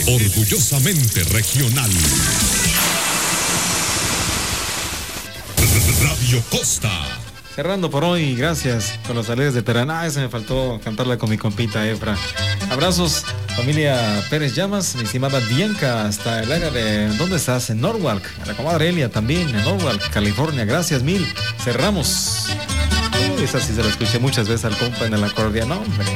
Orgullosamente regional. Radio Costa. Cerrando por hoy, gracias con los alegres de Teraná. Se me faltó cantarla con mi compita Efra. Abrazos, familia Pérez Llamas, mi estimada Bianca, hasta el área de... ¿Dónde estás? En Norwalk. A la comadre Elia también, en Norwalk, California. Gracias mil. Cerramos. Esa sí se la escuché muchas veces al compa en el acordeón, hombre.